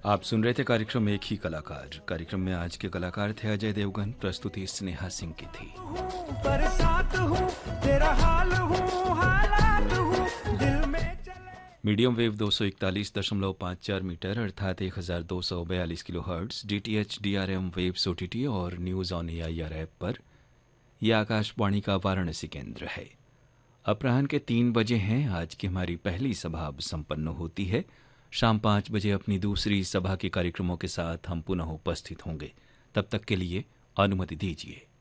आप सुन रहे थे कार्यक्रम एक ही कलाकार। कार्यक्रम में आज के कलाकार थे अजय देवगन, प्रस्तुति स्नेहा सिंह की थी। बरसात हूँ, तेरा हाल हूँ, हालात हूँ, दिल में चले। मीडियम वेव 241.54 मीटर अर्थात 1242 kilo hertz, DTH DRM waves OTT और न्यूज ऑन AIR ऐप पर। यह आकाशवाणी का वाराणसी केंद्र है। अपराह्न के 3 बजे हैं। आज की हमारी पहली सभा अब संपन्न होती है। शाम 5 बजे अपनी दूसरी सभा के कार्यक्रमों के साथ हम पुनः उपस्थित होंगे। तब तक के लिए अनुमति दीजिए।